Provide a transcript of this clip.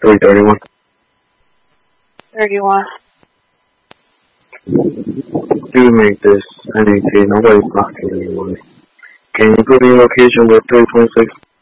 331. 31. Do make this NAT. Nobody's knocking anyway. Can you put me in location with 326?